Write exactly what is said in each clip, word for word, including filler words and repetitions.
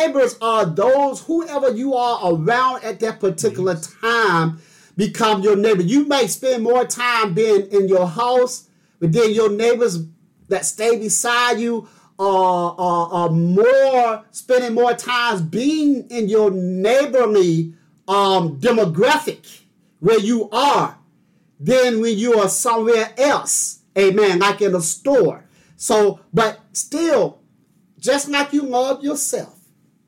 neighbors are those, whoever you are around at that particular yes. time, become your neighbor. You may spend more time being in your house, but then your neighbors that stay beside you are, are, are more, spending more time being in your neighborly um, demographic where you are than when you are somewhere else. Amen. Like in a store. So, but still, just like you love yourself,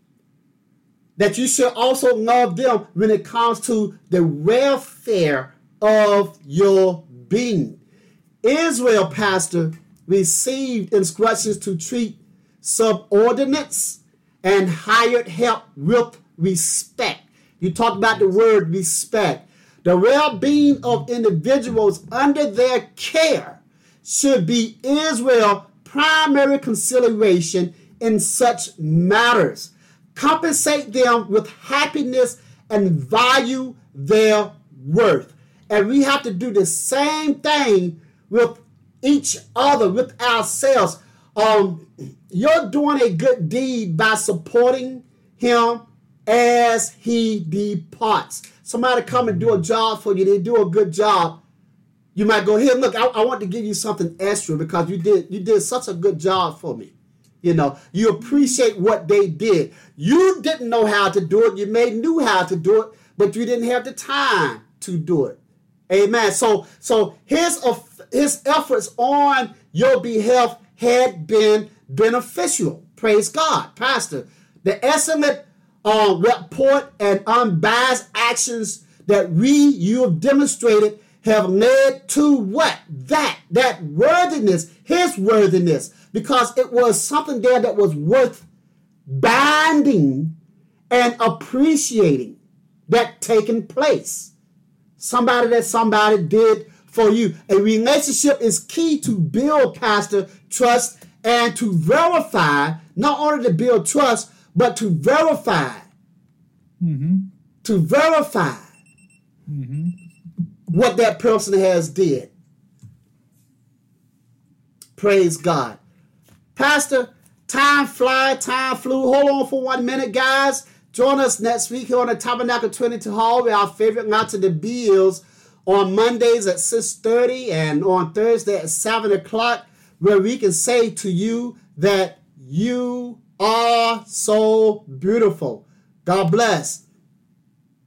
that you should also love them when it comes to the welfare of your being. Israel, Pastor, received instructions to treat subordinates and hired help with respect. You talked about the word respect. The well-being of individuals under their care should be Israel's primary consideration in such matters. Compensate them with happiness and value their worth. And we have to do the same thing with each other, with ourselves. Um, you're doing a good deed by supporting him as he departs. Somebody come and do a job for you. They do a good job. You might go, here, look, I, I want to give you something extra because you did you did such a good job for me. You know, you appreciate what they did. You didn't know how to do it. You may knew how to do it, but you didn't have the time to do it. Amen. So, so his his efforts on your behalf had been beneficial. Praise God, Pastor. The excellent uh, report and unbiased actions that we you have demonstrated have led to what? That, that worthiness, his worthiness, because it was something there that was worth binding and appreciating that taking place. Somebody that somebody did for you. A relationship is key to build, Pastor, trust and to verify, not only to build trust, but to verify. Mm-hmm. To verify. Mm-hmm. What that person has did. Praise God. Pastor, time fly, time flew. Hold on for one minute, guys. Join us next week here on the Tabernacle twenty-two Hall with our favorite Lots of the Bills on Mondays at six thirty and on Thursday at seven o'clock, where we can say to you that you are so beautiful. God bless.